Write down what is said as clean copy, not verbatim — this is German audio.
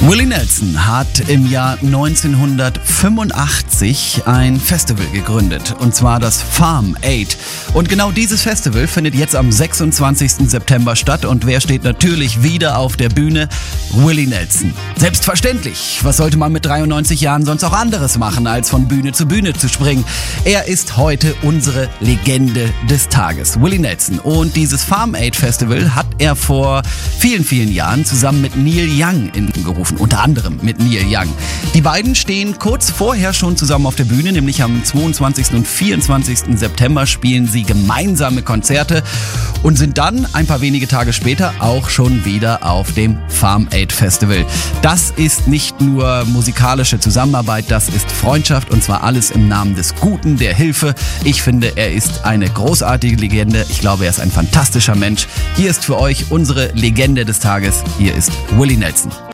Willie Nelson hat im Jahr 1985 ein Festival gegründet, und zwar das Farm Aid. Und genau dieses Festival findet jetzt am 26. September statt, und wer steht natürlich wieder auf der Bühne? Willie Nelson. Selbstverständlich. Was sollte man mit 93 Jahren sonst auch anderes machen, als von Bühne zu Bühne zu springen? Er ist heute unsere Legende des Tages, Willie Nelson. Und dieses Farm Aid Festival hat er vor vielen, vielen Jahren zusammen mit Neil Young gerufen. Unter anderem mit Neil Young. Die beiden stehen kurz vorher schon zusammen auf der Bühne, nämlich am 22. und 24. September spielen sie gemeinsame Konzerte und sind dann ein paar wenige Tage später auch schon wieder auf dem Farm Aid Festival. Das ist nicht nur musikalische Zusammenarbeit, das ist Freundschaft, und zwar alles im Namen des Guten, der Hilfe. Ich finde, er ist eine großartige Legende. Ich glaube, er ist ein fantastischer Mensch. Hier ist für euch unsere Legende des Tages. Hier ist Willie Nelson.